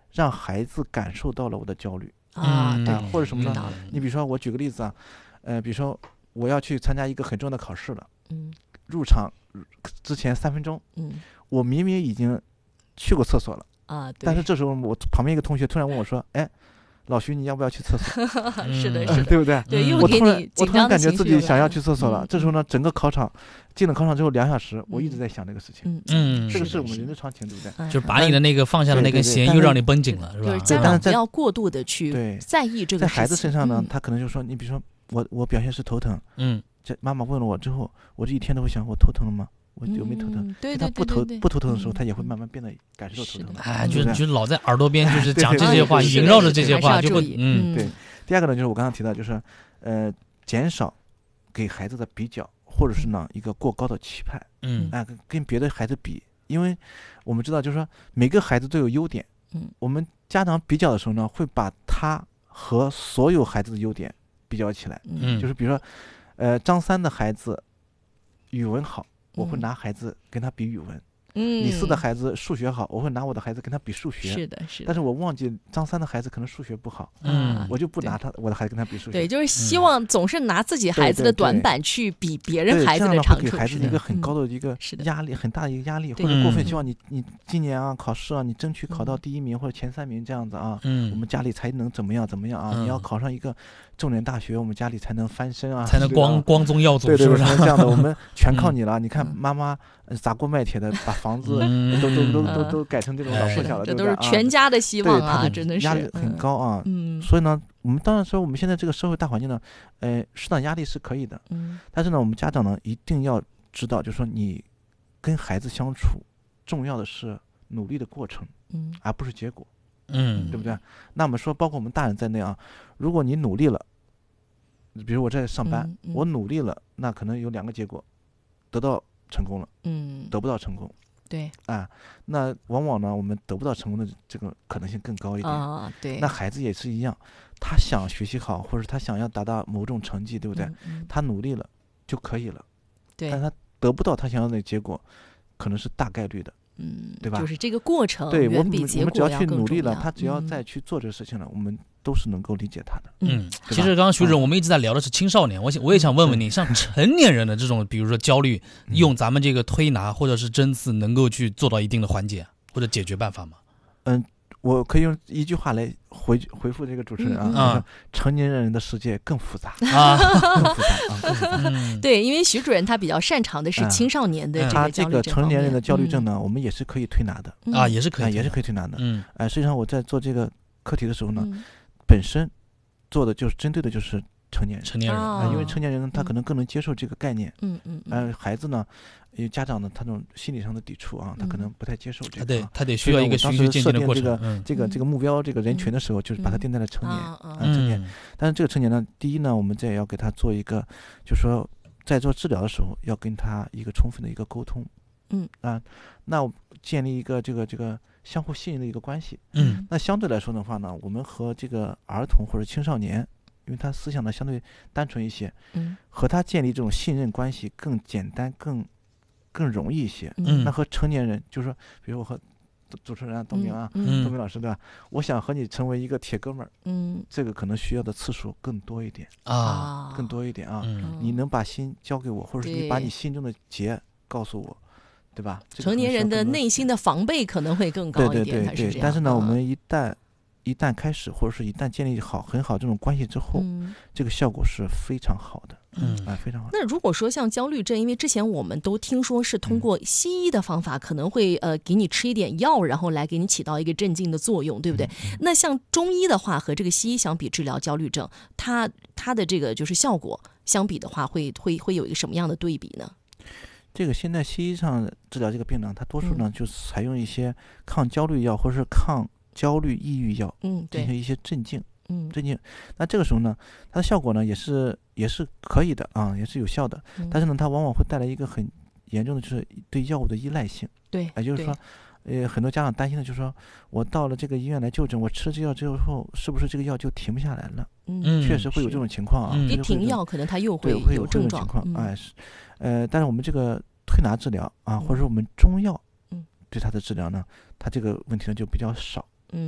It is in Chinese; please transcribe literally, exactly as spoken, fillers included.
让孩子感受到了我的焦虑啊， 对、 嗯， 或者什么呢？ 嗯、 你比如说，我举个例子啊，呃，比如说我要去参加一个很重要的考试了， 嗯， 入场之前三分钟， 嗯， 我明明已经去过厕所了啊， 但是这时候我旁边一个同学突然问我说：“哎。”老徐，你要不要去厕所？ 是的，是的， 对不对？ 对，又我突然给你我突然感觉自己想要去厕所了。 嗯、 这时候呢，整个考场进了考场之后两小时，我一直在想这个事情。 嗯嗯， 这个是我们人之常情，对不对？ 就是把你的那个放下的那根弦又让你绷紧了，是吧？ 就是家长不要过度的去在意这个事情。 在孩子身上呢，他可能就说，你比如说我我表现是头疼， 嗯， 这妈妈问了我之后，我这一天都会想，我头疼了吗？我有没有头疼？ 嗯、对对对对对， 他不头不头疼的时候，他也会慢慢变得感受到头疼的。 哎，就就老在耳朵边就是讲这些话，萦绕着这些话，就会嗯， 对。第二个呢，就是我刚刚提到，就是呃，减少给孩子的比较，或者是呢一个过高的期盼， 嗯， 哎，跟别的孩子比，因为我们知道，就是说每个孩子都有优点， 嗯， 我们家长比较的时候呢，会把他和所有孩子的优点比较起来， 嗯， 就是比如说，呃，张三的孩子语文好。我会拿孩子跟他比语文， 嗯， 李四的孩子数学好，我会拿我的孩子跟他比数学， 是的，是的。 但是我忘记张三的孩子可能数学不好， 嗯， 我就不拿他我的孩子跟他比数学。 对，就是希望总是拿自己孩子的短板去比别人孩子的长处， 给孩子一个很高的一个压力，很大的一个压力，或者过分希望你你今年啊考试啊，你争取考到第一名或者前三名这样子啊， 嗯， 我们家里才能怎么样怎么样啊？你要考上一个重点大学，我们家里才能翻身啊， 才能光光宗耀祖， 对对对， 是不是这样的？我们全靠你了。你看妈妈砸锅卖铁的把房子都都都都都改成这种老破小了， 这都是全家的希望啊，真的是压力很高啊。 嗯， 所以呢，我们当然说我们现在这个社会大环境呢，呃，适当压力是可以的， 嗯， 但是呢，我们家长呢一定要知道，就是说你跟孩子相处，重要的是努力的过程， 嗯， 而不是结果， 嗯， 对不对？那我们说，包括我们大人在内啊，如果你努力了。比如我在上班， 嗯嗯、 我努力了，那可能有两个结果，得到成功了， 嗯， 得不到成功， 对， 啊，那往往呢，我们得不到成功的这个可能性更高一点啊，对。 那孩子也是一样，他想学习好，或者他想要达到某种成绩，对不对？ 嗯嗯、 他努力了就可以了， 对， 但他得不到他想要的结果，可能是大概率的。 嗯， 对吧？ 就是这个过程， 对我们比结果我们只要去努力了， 嗯、 他只要再去做这个事情了，我们都是能够理解他的。 嗯，其实刚刚徐主任我们一直在聊的是青少年，我想我也想问问你，像成年人的这种，比如说焦虑，用咱们这个推拿或者是针刺，能够去做到一定的缓解或者解决办法吗？ 嗯。我可以用一句话来回回复这个主持人啊， 嗯嗯、成年人的世界更复杂啊， 更复杂啊，更复杂。 嗯、对，因为徐主任他比较擅长的是青少年的这个焦虑症、嗯、 他这个成年人的焦虑症呢，嗯、我们也是可以推拿的、 嗯、啊，也是可以、 啊，也是可以推拿的。 嗯， 哎、呃，实际上我在做这个课题的时候呢， 嗯、 本身做的就是针对的就是成年人， 成年人啊、 呃，因为成年人呢他可能更能接受这个概念。 嗯嗯嗯。 呃，孩子呢。因为家长呢，他这种心理上的抵触啊，他可能不太接受这个、啊， 他得他得需要一个循序渐进的过程。 这个、嗯、这个这个目标这个人群的时候，就是把它定在了成年， 嗯啊、成年。但是这个成年呢，第一呢，我们这也要给他做一个，就是说在做治疗的时候，要跟他一个充分的一个沟通， 嗯啊，那建立一个这个这个相互信任的一个关系。 嗯， 那相对来说的话呢，我们和这个儿童或者青少年。因为他思想呢相对单纯一些， 嗯， 和他建立这种信任关系更简单、更更容易一些。 嗯， 那和成年人，就是说，比如我和主持人啊，东明啊， 嗯， 东明老师对吧？我想和你成为一个铁哥们儿， 嗯， 这个可能需要的次数更多一点啊， 更多一点啊。 嗯， 你能把心交给我，或者是你把你心中的结告诉我，对吧？这个、 成年人的内心的防备可能会更高一点， 对对对对。但是呢，我们一旦一旦开始，或者是一旦建立好很好这种关系之后， 嗯、 这个效果是非常好的， 嗯啊、呃，非常好。 那如果说像焦虑症，因为之前我们都听说是通过西医的方法，嗯、可能会呃给你吃一点药，然后来给你起到一个镇静的作用，对不对？ 嗯、 那像中医的话和这个西医相比，治疗焦虑症，它它的这个就是效果相比的话，会会会有一个什么样的对比呢？ 这个现在西医上治疗这个病呢，它多数呢、嗯、就采用一些抗焦虑药，或者是抗焦虑抑郁药， 嗯，对， 进行一些镇静， 嗯， 镇静。那这个时候呢，它的效果呢也是也是可以的啊，也是有效的。 嗯、 但是呢，它往往会带来一个很严重的，就是对药物的依赖性。 对， 也就是说，呃，很多家长担心的就是说，我到了这个医院来就诊，我吃这药之后，是不是这个药就停不下来了？ 嗯， 确实会有这种情况啊。 一停药，可能它又会有症状。 情况， 嗯、 哎，是，呃，但是我们这个推拿治疗啊，或者说我们中药， 嗯， 对它的治疗呢，它这个问题呢就比较少。